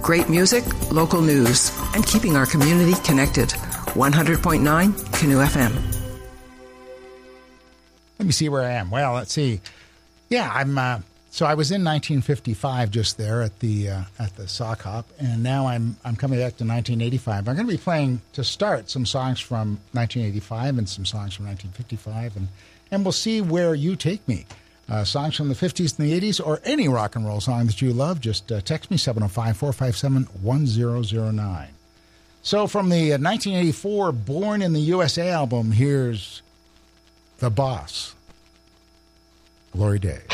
Great music, local news, and keeping our community connected. 100.9 Canoe FM. Let me see where I am. Well, let's see. Yeah, so I was in 1955 just there at the sock hop, and now I'm coming back to 1985. I'm going to be playing, to start, some songs from 1985 and some songs from 1955, and we'll see where you take me. Songs from the 50s and the 80s, or any rock and roll song that you love, just text me 705-457-1009. So from the 1984 Born in the USA album, here's The Boss, Glory Day.